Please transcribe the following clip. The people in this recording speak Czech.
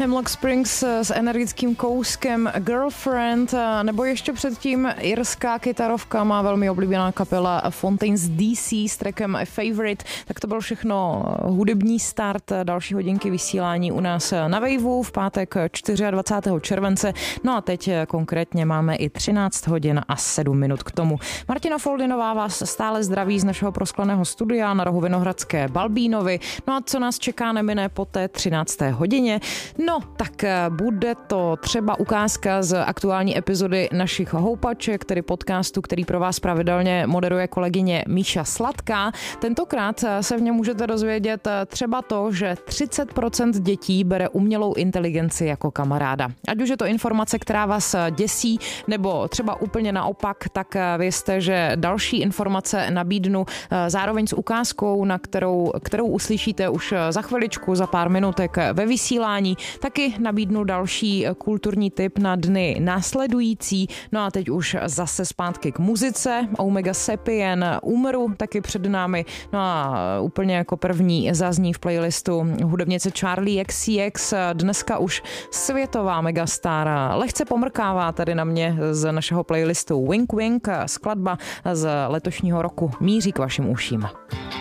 Hemlock Springs s energickým kouskem Girlfriend, nebo ještě předtím irská kytarovka, má velmi oblíbená kapela Fontaines DC s trackem A Favorite. Tak to byl všechno hudební start další hodinky vysílání u nás na Waveu v pátek 24. července. No a teď konkrétně máme i 13 hodin a 7 minut k tomu. Martina Foldinová vás stále zdraví z našeho proskleného studia na rohu Vinohradské Balbínovy. No a co nás čeká, nemine po té 13. hodině? No, tak bude to třeba ukázka z aktuální epizody našich Houpaček, tedy podcastu, který pro vás pravidelně moderuje kolegyně Míša Sladká. Tentokrát se v něm můžete dozvědět třeba to, že 30% dětí bere umělou inteligenci jako kamaráda. Ať už je to informace, která vás děsí, nebo třeba úplně naopak, tak vězte, že další informace nabídnu zároveň s ukázkou, na kterou uslyšíte už za chviličku, za pár minutek ve vysílání. Taky nabídnu další kulturní tip na dny následující. No a teď už zase zpátky k muzice. Omega Sapien, Umru taky před námi. No a úplně jako první zazní v playlistu hudebnice Charli XCX. Dneska už světová megastar. Lehce pomrkává tady na mě z našeho playlistu Wink Wink, skladba z letošního roku míří k vašim uším.